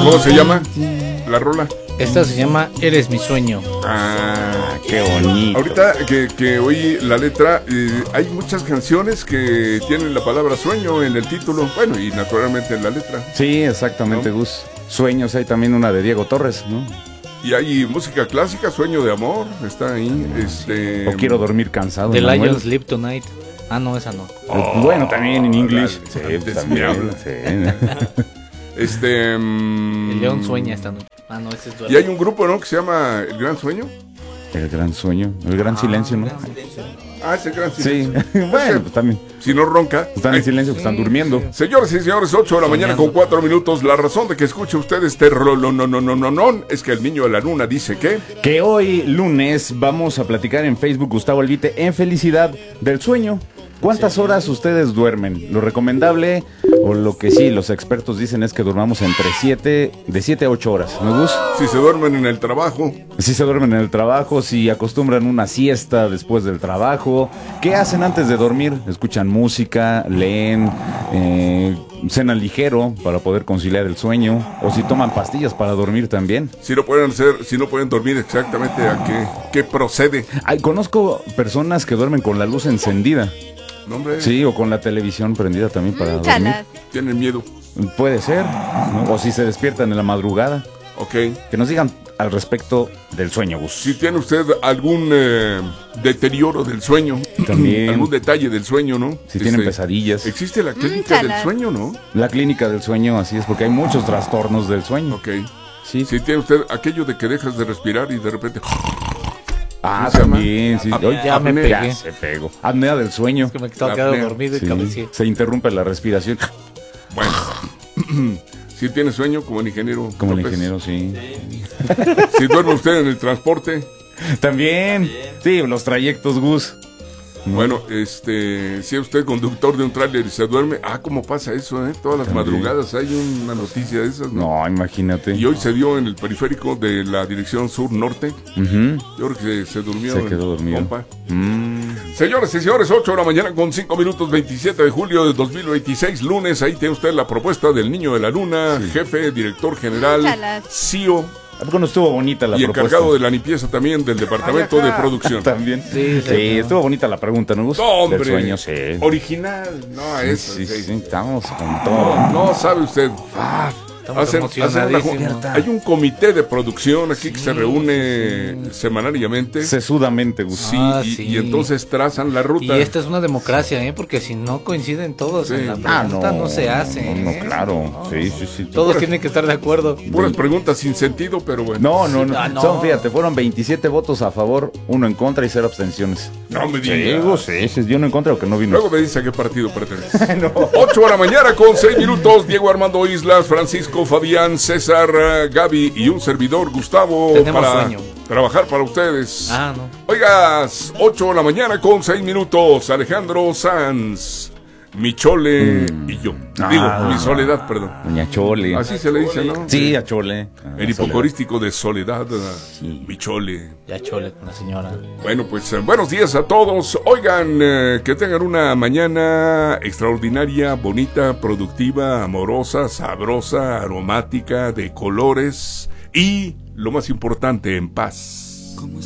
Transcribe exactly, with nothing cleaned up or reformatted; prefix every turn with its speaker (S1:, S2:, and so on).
S1: ¿Cómo se llama la rola?
S2: Esta se llama Eres mi sueño.
S1: Ah,
S3: qué bonito.
S1: Ahorita que, que oí la letra, eh, hay muchas canciones que tienen la palabra sueño en el título, bueno, y naturalmente en la letra.
S3: Sí, exactamente, ¿no? Gus. Sueños, hay también una de Diego Torres, ¿no?
S1: Y hay música clásica, Sueño de Amor, está ahí. Este...
S3: O Quiero dormir cansado.
S2: The Lion Sleep Tonight. Ah, no, esa no.
S3: Oh, bueno, también en inglés. Sí,
S1: antes
S3: también. Sí.
S1: Este... Um...
S2: El león sueña esta noche. Ah, no, ese es
S1: duerme. Y hay un grupo, ¿no? Que se llama El Gran Sueño.
S3: El Gran Sueño, El Gran ah, Silencio, ¿no?
S2: Gran silencio.
S1: Ah, es El Gran Silencio.
S3: Sí, bueno, pues también.
S1: Si no ronca.
S3: Están en silencio, pues están durmiendo.
S1: Señores y señores, ocho de la mañana con cuatro minutos. La razón de que escuche usted este rolo, no, no, no, no, no, es que el niño de la luna dice que...
S3: Que hoy, lunes, vamos a platicar en Facebook, Gustavo Albite, en Felicidad del Sueño. ¿Cuántas sí. horas ustedes duermen? Lo recomendable, o lo que sí, los expertos dicen es que durmamos entre siete, de siete a ocho horas, ¿no, Gus?
S1: Si se duermen en el trabajo.
S3: Si se duermen en el trabajo, si acostumbran una siesta después del trabajo. ¿Qué hacen antes de dormir? ¿Escuchan música? ¿Leen? Eh, ¿Cenan ligero para poder conciliar el sueño? ¿O si toman pastillas para dormir también?
S1: Si no pueden hacer, si no pueden dormir exactamente, ¿a qué, qué procede?
S3: Ay, conozco personas que duermen con la luz encendida.
S1: No, hombre.
S3: Sí, o con la televisión prendida también para dormir.
S1: Tienen miedo.
S3: Puede ser, ¿no? O si se despiertan en la madrugada.
S1: Ok.
S3: Que nos digan al respecto del sueño, Gus.
S1: Si tiene usted algún eh, deterioro del sueño,
S3: también
S1: algún detalle del sueño, ¿no?
S3: Si este, tienen pesadillas.
S1: Existe la clínica mm, del sueño, ¿no?
S3: La clínica del sueño, así es, porque hay muchos trastornos del sueño.
S1: Ok. Sí. Si tiene usted aquello de que dejas de respirar y de repente...
S3: Ah, también, sí.
S2: Oye, ya me pegué.
S3: Ya se pegó. Apnea del sueño.
S2: Es que me estaba quedando dormido y
S3: sí.
S2: cabeceé.
S3: Se interrumpe la respiración.
S1: Bueno, si tiene sueño como el ingeniero.
S3: Como el ingeniero, sí.
S1: Si duerme usted en el transporte.
S3: También. Sí, los trayectos, Gus.
S1: Bueno, este, si es usted conductor de un tráiler y se duerme, ah, ¿cómo pasa eso, eh? Todas las también. madrugadas hay una noticia de esas, ¿no?
S3: No, imagínate.
S1: Y hoy se dio en el periférico de la dirección sur-norte.
S3: Uh-huh.
S1: Yo creo que se, se durmió.
S3: Se quedó dormido.
S1: Compa.
S3: Mm.
S1: Señores y señores, ocho de la mañana con cinco minutos, veintisiete de julio de dos mil veintiséis, lunes. Ahí tiene usted la propuesta del niño de la luna, sí. jefe, director general, C E O.
S3: ¿A poco no estuvo bonita la
S1: y
S3: propuesta? Y
S1: encargado de la limpieza también del departamento de producción.
S3: También.
S2: Sí, sí,
S3: sí, estuvo bonita la pregunta, ¿no?
S1: No, hombre.
S3: Del sueño, sí.
S1: Original. No,
S3: sí,
S1: eso.
S3: Sí, sí,
S1: sí.
S3: sí, estamos con todo.
S1: No, no sabe usted. Ah, hacen, hacen una, hay un comité de producción aquí sí, que se reúne sí. semanariamente.
S3: Sesudamente, Gus.
S1: Sí,
S2: ah,
S1: y,
S2: sí,
S1: y entonces trazan la ruta.
S2: Y esta es una democracia, ¿eh? Porque si no coinciden todos sí. en la pregunta, ah, no, no se hace.
S3: No, no
S2: ¿eh?
S3: claro.
S2: No,
S3: sí, sí, sí.
S2: Todos puras, tienen que estar de acuerdo.
S1: Puras preguntas sin sentido, pero bueno.
S3: No, no, no.
S2: Ah, no.
S3: Son, fíjate, fueron veintisiete votos a favor, uno en contra y cero abstenciones.
S1: No me
S3: sí,
S1: digas.
S3: Sí, sí, yo no en contra o que no vino.
S1: Luego me dice a qué partido pertenece. no. ocho de la mañana con seis minutos. Diego Armando Islas, Francisco Fabián, César, Gaby y un servidor, Gustavo,
S2: tenemos
S1: para
S2: sueño.
S1: Trabajar para ustedes.
S2: Ah, no.
S1: Oigas, ocho de la mañana con seis minutos. Alejandro Sanz, mi Chole mm. y yo. Ah, Digo, mi Soledad, perdón.
S3: Doña Chole.
S1: Así se le dice, ¿no?
S3: Sí, a Chole.
S1: El hipocorístico de Soledad, sí. Mi Chole.
S2: Ya Chole con la señora.
S1: Bueno, pues eh, buenos días a todos. Oigan, eh, que tengan una mañana extraordinaria, bonita, productiva, amorosa, sabrosa, aromática, de colores y, lo más importante, en paz.